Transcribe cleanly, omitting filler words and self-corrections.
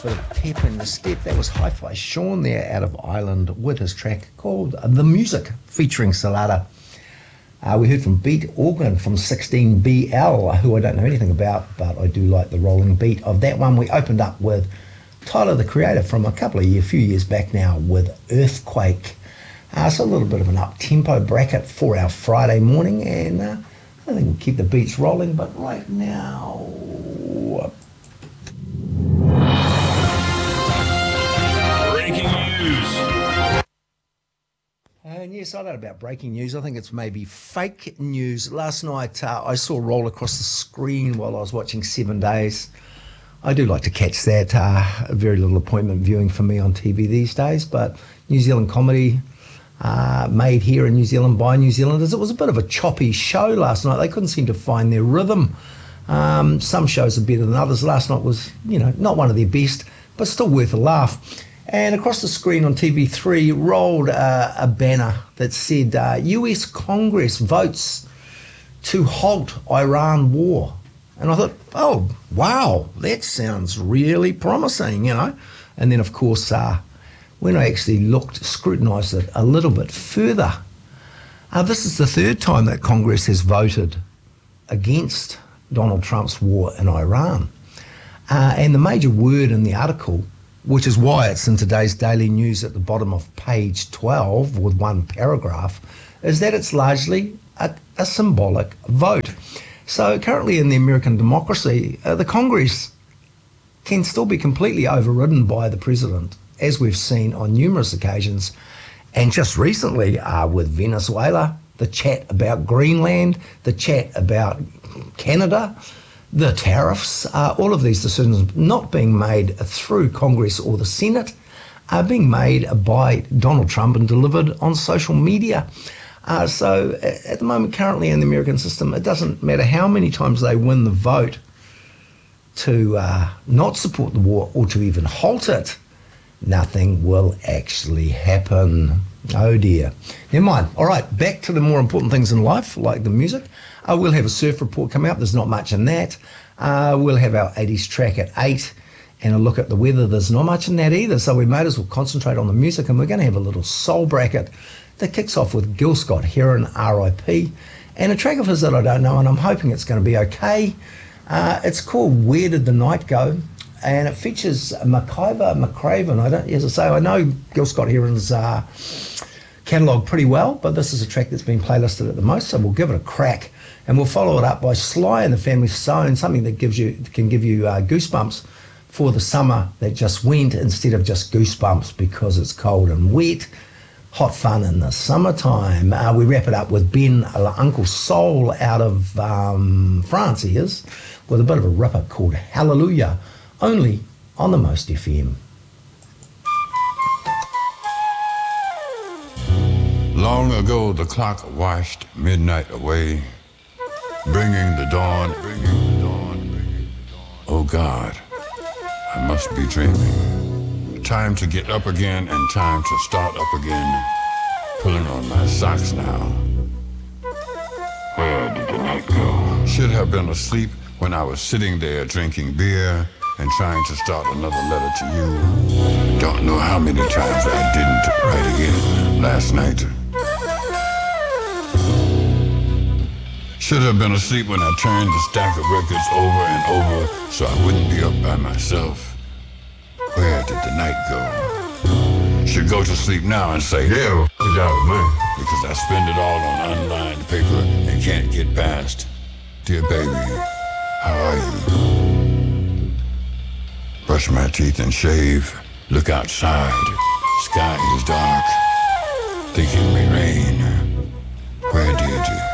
Bit of pep in the step. That was Hi-Fi Sean there out of Ireland with his track called The Music featuring Salada. We heard from Beat Organ from 16BL, who I don't know anything about, but I do like the rolling beat of that one. We opened up with Tyler, the Creator, from a few years back now with Earthquake. So a little bit of an up-tempo bracket for our Friday morning, and I think we'll keep the beats rolling, but right now... Breaking news. And yes, I don't know about breaking news. I think it's maybe fake news. Last night, I saw a roll across the screen while I was watching 7 Days. I do like to catch that. Very little appointment viewing for me on TV these days, but New Zealand comedy made here in New Zealand by New Zealanders. It was a bit of a choppy show last night. They couldn't seem to find their rhythm. Some shows are better than others. Last night was, not one of their best, but still worth a laugh. And across the screen on TV3 rolled a banner that said, US Congress votes to halt Iran war. And I thought, oh, wow, that sounds really promising, And then, of course, when I actually scrutinised it a little bit further, this is the third time that Congress has voted against Donald Trump's war in Iran. And the major word in the article, which is why it's in today's Daily News at the bottom of page 12 with one paragraph, is that it's largely a symbolic vote. So currently in the American democracy, the Congress can still be completely overridden by the president, as we've seen on numerous occasions. And just recently with Venezuela, the chat about Greenland, the chat about Canada, the tariffs, all of these decisions not being made through Congress or the Senate, are being made by Donald Trump and delivered on social media. So at the moment, currently in the American system, it doesn't matter how many times they win the vote to not support the war or to even halt it, nothing will actually happen. Oh dear. Never mind. All right, back to the more important things in life, like the music. We'll have a surf report coming up. There's not much in that. We'll have our 80s track at 8 and a look at the weather. There's not much in that either, so we might as well concentrate on the music, and we're going to have a little soul bracket that kicks off with Gil Scott-Heron, R.I.P., and a track of his that I don't know, and I'm hoping it's going to be okay. It's called Where Did the Night Go? And it features Makiva McCraven. As I say, I know Gil Scott-Heron's catalogue pretty well, but this is a track that's been playlisted at the most, so we'll give it a crack. And we'll follow it up by Sly and the Family Stone, something that can give you goosebumps for the summer that just went, instead of just goosebumps because it's cold and wet. Hot fun in the summertime. We wrap it up with Ben Uncle Soul out of France, he is, with a bit of a ripper called Hallelujah, only on the Most FM. Long ago the clock washed midnight away, bringing the dawn. Oh God, I must be dreaming. Time to get up again and time to start up again. Pulling on my socks now. Where did the night go? Should have been asleep when I was sitting there drinking beer and trying to start another letter to you. Don't know how many times I didn't write again last night. Should have been asleep when I turned the stack of records over and over so I wouldn't be up by myself. Where did the night go? Should go to sleep now and say, yeah, good job, man. Because I spend it all on unlined paper and can't get past. Dear baby, how are you? Brush my teeth and shave. Look outside. Sky is dark. Think it may rain. Where did you?